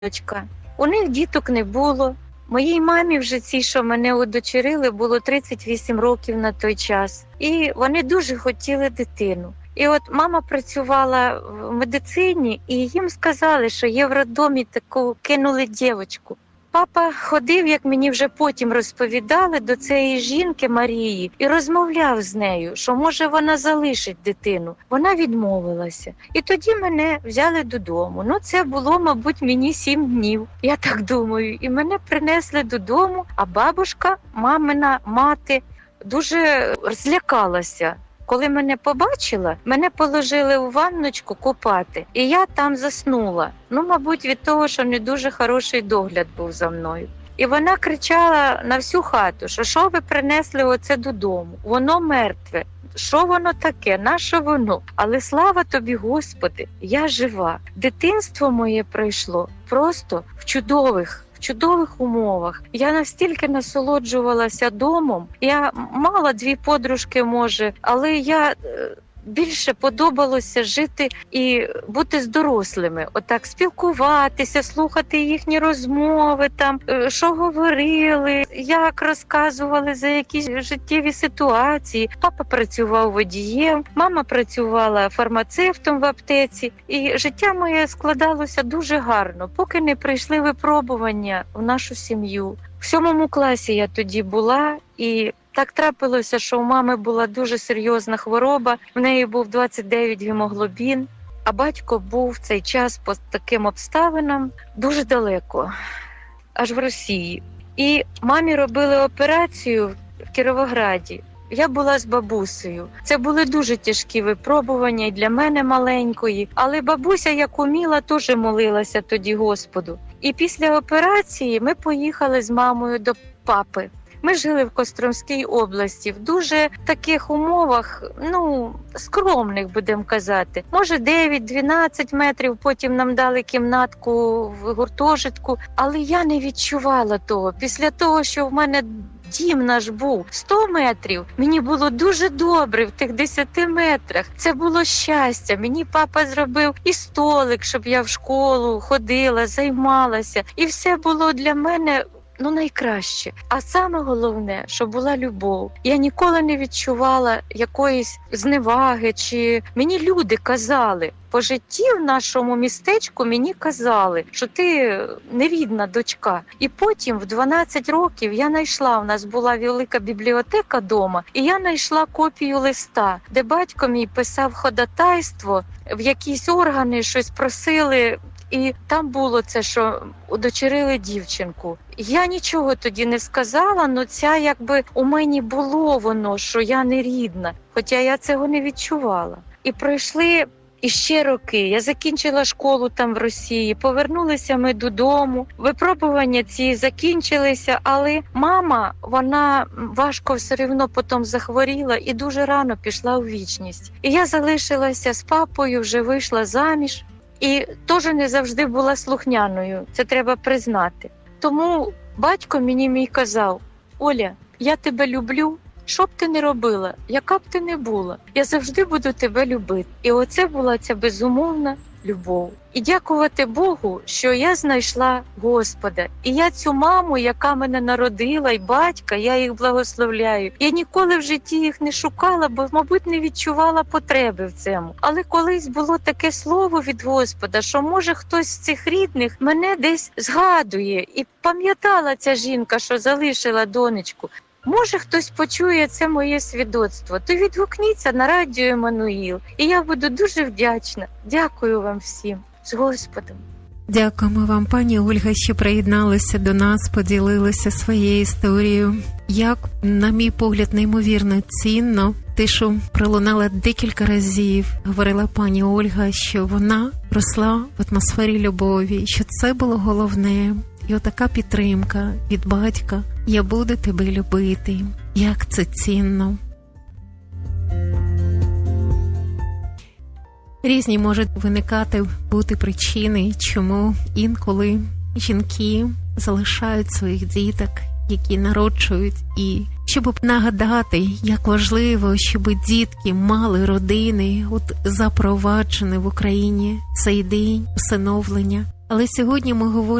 дочка. У них діток не було. Моїй мамі вже цій, що мене удочерили, було 38 років на той час. І вони дуже хотіли дитину. І от мама працювала в медицині, і їм сказали, що є в роддомі таку кинули дівчинку. Папа ходив, як мені вже потім розповідали, до цієї жінки Марії і розмовляв з нею, що може вона залишить дитину. Вона відмовилася. І тоді мене взяли додому. Це було, мабуть, мені 7 днів, я так думаю. І мене принесли додому, а бабушка, мамина мати, дуже злякалася. Коли мене побачила, мене положили у ванночку купати, і я там заснула. Мабуть, від того, що не дуже хороший догляд був за мною. І вона кричала на всю хату, що ви принесли оце додому? Воно мертве. Що воно таке? Нащо воно? Але слава тобі, Господи, я жива. Дитинство моє пройшло просто в чудових умовах. Я настільки насолоджувалася домом. Я мала 2 подружки, може, але я більше подобалося жити і бути з дорослими. Отак спілкуватися, слухати їхні розмови, там, що говорили, як розказували за якісь життєві ситуації. Папа працював водієм, мама працювала фармацевтом в аптеці. І життя моє складалося дуже гарно, поки не прийшли випробування в нашу сім'ю. В 7 класі я тоді була, і так трапилося, що у мами була дуже серйозна хвороба, в неї був 29 гемоглобін, а батько був в цей час по таким обставинам дуже далеко, аж в Росії. І мамі робили операцію в Кіровограді. Я була з бабусею. Це були дуже тяжкі випробування і для мене маленької, але бабуся, як уміла, теж молилася тоді Господу. І після операції ми поїхали з мамою до папи. Ми жили в Костромській області в дуже таких умовах, скромних, будемо казати. Може 9-12 метрів, потім нам дали кімнатку в гуртожитку, але я не відчувала того. Після того, що в мене дім наш був 100 метрів, мені було дуже добре в тих 10 метрах. Це було щастя. Мені папа зробив і столик, щоб я в школу ходила, займалася. І все було для мене найкраще. А саме головне, що була любов. Я ніколи не відчувала якоїсь зневаги, чи мені люди казали, по житті в нашому містечку мені казали, що ти нерідна дочка. І потім в 12 років я знайшла, у нас була велика бібліотека вдома, і я знайшла копію листа, де батько мій писав ходатайство, в якісь органи щось просили. І там було це, що удочерили дівчинку. Я нічого тоді не сказала, але ця якби у мені було воно, що я не рідна, хоча я цього не відчувала. І пройшли іще роки. Я закінчила школу там в Росії, повернулися ми додому, випробування ці закінчилися, але мама, вона важко все одно потім захворіла і дуже рано пішла у вічність. І я залишилася з папою, вже вийшла заміж. І теж не завжди була слухняною, це треба признати. Тому батько мій казав: Оля, я тебе люблю, що б ти не робила, яка б ти не була, я завжди буду тебе любити. І оце була ця безумовна любов. І дякувати Богу, що я знайшла Господа. І я цю маму, яка мене народила, і батька, я їх благословляю. Я ніколи в житті їх не шукала, бо, мабуть, не відчувала потреби в цьому. Але колись було таке слово від Господа, що, може, хтось з цих рідних мене десь згадує. І пам'ятала ця жінка, що залишила донечку. Може, хтось почує це моє свідоцтво, то відгукніться на радіо Еммануїл. І я буду дуже вдячна. Дякую вам всім. З Господом. Дякуємо вам, пані Ольга, що приєдналися до нас, поділилися своєю історією. Як, на мій погляд, неймовірно цінно те, що пролунала декілька разів, говорила пані Ольга, що вона росла в атмосфері любові, що це було головне. І отака підтримка від батька: я буду тебе любити. Як це цінно. Різні можуть виникати, бути причини, чому інколи жінки залишають своїх діток, які народжують. І щоб нагадати, як важливо, щоб дітки мали родини, запроваджений в Україні цей день усиновлення. Але сьогодні ми говоримо